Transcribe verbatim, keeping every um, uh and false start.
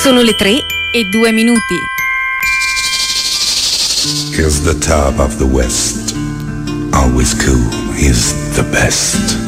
Sono le tre e due minuti. Here's the top of the West. Always cool, he's the best.